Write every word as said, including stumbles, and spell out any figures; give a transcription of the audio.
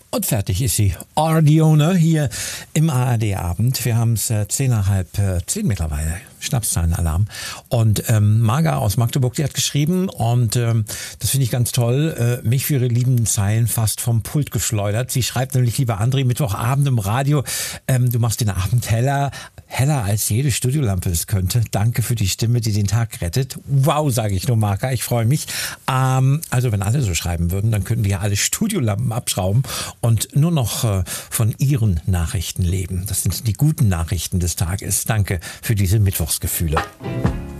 Und fertig ist sie. Ardione hier im A R D-Abend. Wir haben es äh, zehn nach halb äh, zehn mittlerweile. Schnapszahlenalarm. Und ähm, Marga aus Magdeburg, die hat geschrieben und ähm, das finde ich ganz toll, äh, mich für ihre lieben Zeilen fast vom Pult geschleudert. Sie schreibt nämlich, lieber André, Mittwochabend im Radio, ähm, du machst den Abend heller, heller als jede Studiolampe es könnte. Danke für die Stimme, die den Tag rettet. Wow, sage ich nur, Marga, ich freue mich. Ähm, also wenn alle so schreiben würden, dann könnten wir ja alle Studiolampen abschrauben und nur noch äh, von ihren Nachrichten leben. Das sind die guten Nachrichten des Tages. Danke für diese Mittwochsgefühle.